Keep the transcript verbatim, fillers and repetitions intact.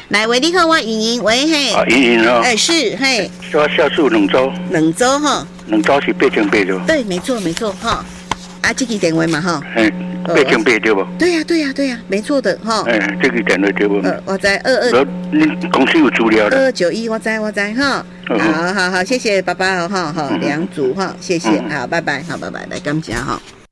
来，喂，你好，我莹莹，喂嘿。 啊，莹莹哦。 哎，是嘿。 我下次两周。 两周哈。 两周是八千八对吧？ 对，没错没错哈。啊，这个电话嘛哈。 哎，八千八对不？ 对呀对呀对呀，没错的哈。 哎，这个电话对不？ 呃，我在二二。 你公司有资料的。 二二九一，我在我在哈。好好好，谢谢爸爸哈哈，两组哈，谢谢，好，拜拜，好，拜拜，来，感谢哈。